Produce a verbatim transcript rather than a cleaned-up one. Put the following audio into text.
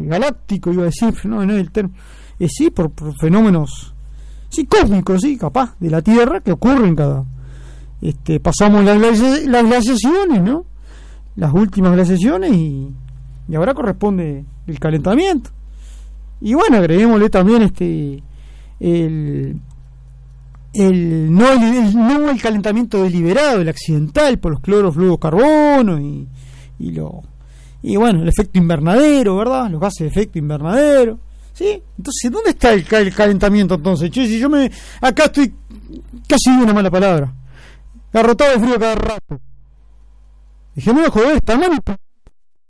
galáctico, iba a decir, no, no es el término, eh, sí, por, por fenómenos, sí, cósmicos, sí, capaz, de la Tierra, que ocurren cada, este, pasamos las, glaci- las glaciaciones, ¿no? Las últimas glaciaciones y, y ahora corresponde el calentamiento. Y bueno, agreguémosle también este el, el, no, el, el no el calentamiento deliberado, el accidental por los clorofluorocarbonos y, y lo y bueno, el efecto invernadero, ¿verdad? Los gases de efecto invernadero, ¿sí? Entonces, ¿dónde está el, el calentamiento entonces? Che, si yo me acá estoy casi digo una mala palabra, garrotado de frío cada rato. Dije, no me joder, está mal.